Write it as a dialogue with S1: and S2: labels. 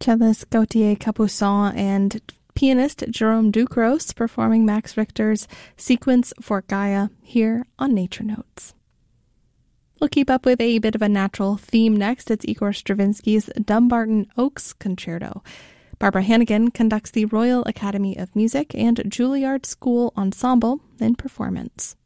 S1: Cellist Gauthier Capuçon and pianist Jerome Ducros performing Max Richter's Sequence for Gaia here on Nature Notes. We'll keep up with a bit of a natural theme next. It's Igor Stravinsky's Dumbarton Oaks Concerto. Barbara Hannigan conducts the Royal Academy of Music and Juilliard School Ensemble in performance.